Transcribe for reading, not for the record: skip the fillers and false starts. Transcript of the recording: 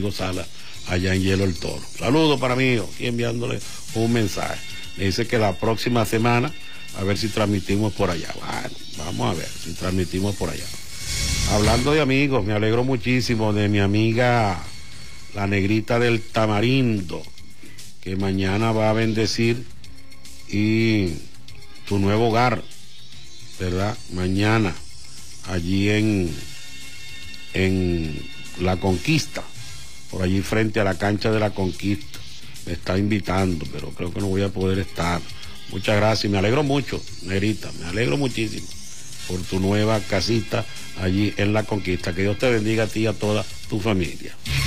Domingo Sala, allá en Hielo el Toro. Saludos para mí, aquí enviándole un mensaje. Me dice que la próxima semana, a ver si transmitimos por allá. Bueno, vamos a ver si transmitimos por allá. Hablando de amigos, me alegro muchísimo de mi amiga, la negrita del Tamarindo, que mañana va a bendecir y tu nuevo hogar, ¿verdad? Mañana, allí en La Conquista, por allí frente a la cancha de La Conquista. Me está invitando, pero creo que no voy a poder estar. Muchas gracias, me alegro mucho, negrita, me alegro muchísimo por tu nueva casita allí en La Conquista. Que Dios te bendiga a ti y a toda tu familia.